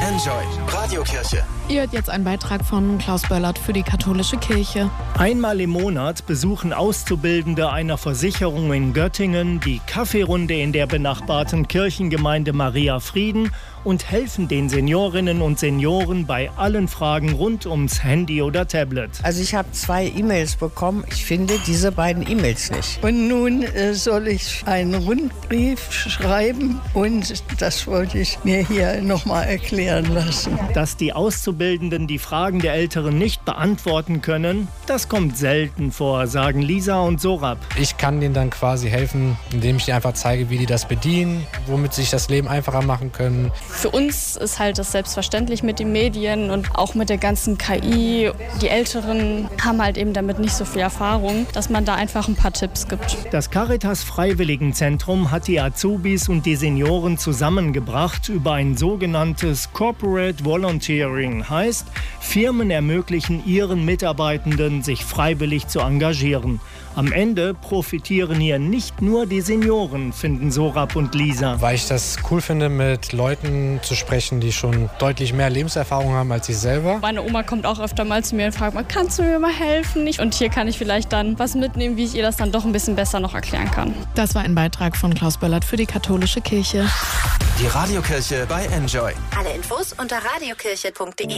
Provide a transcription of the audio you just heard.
Enjoy Radiokirche. Ihr hört jetzt einen Beitrag von Klaus Böllert für die katholische Kirche. Einmal im Monat besuchen Auszubildende einer Versicherung in Göttingen die Kaffeerunde in der benachbarten Kirchengemeinde Maria Frieden und helfen den Seniorinnen und Senioren bei allen Fragen rund ums Handy oder Tablet. Also ich habe 2 E-Mails bekommen. Ich finde diese beiden E-Mails nicht. Und nun soll ich einen Rundbrief schreiben und das wollte ich mir hier nochmal erklären lassen. Dass die Auszubildenden die Fragen der Älteren nicht beantworten können, das kommt selten vor, sagen Lisa und Sorab. Ich kann denen dann quasi helfen, indem ich denen einfach zeige, wie die das bedienen, womit sie sich das Leben einfacher machen können. Für uns ist halt das selbstverständlich mit den Medien und auch mit der ganzen KI. Die Älteren haben halt eben damit nicht so viel Erfahrung, dass man da einfach ein paar Tipps gibt. Das Caritas Freiwilligenzentrum hat die Azubis und die Senioren zusammengebracht über ein sogenanntes Corporate Volunteering. Heißt, Firmen ermöglichen ihren Mitarbeitenden, sich freiwillig zu engagieren. Am Ende profitieren hier nicht nur die Senioren, finden Sorab und Lisa. Weil ich das cool finde, mit Leuten zu sprechen, die schon deutlich mehr Lebenserfahrung haben als ich selber. Meine Oma kommt auch öfter mal zu mir und fragt mal, kannst du mir mal helfen? Und hier kann ich vielleicht dann was mitnehmen, wie ich ihr das dann doch ein bisschen besser noch erklären kann. Das war ein Beitrag von Klaus Böllert für die katholische Kirche. Die Radiokirche bei Enjoy. Alle Infos unter radiokirche.de.